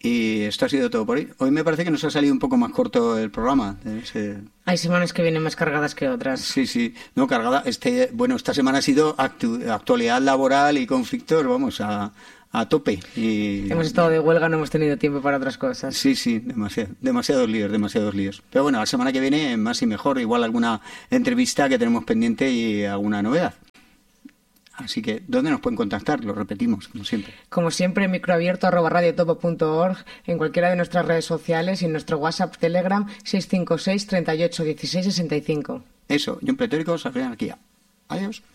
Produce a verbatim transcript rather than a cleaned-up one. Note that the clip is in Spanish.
Y esto ha sido todo por hoy. Hoy me parece que nos ha salido un poco más corto el programa. Ese... Hay semanas que vienen más cargadas que otras. Sí, sí. No, cargada. Este, bueno, esta semana ha sido actu- actualidad laboral y conflictos, vamos, a, a tope. Y... Hemos estado de huelga, no hemos tenido tiempo para otras cosas. Sí, sí, demasiado, demasiados líos, demasiados líos. Pero bueno, la semana que viene más y mejor. Igual alguna entrevista que tenemos pendiente y alguna novedad. Así que, ¿dónde nos pueden contactar? Lo repetimos, como siempre. Como siempre, microabierto arroba radiotopo punto org, en cualquiera de nuestras redes sociales y en nuestro WhatsApp, Telegram, seis cinco seis, treinta y ocho, dieciséis, sesenta y cinco. Eso, y un pletórico, Safran Anarquía. Adiós.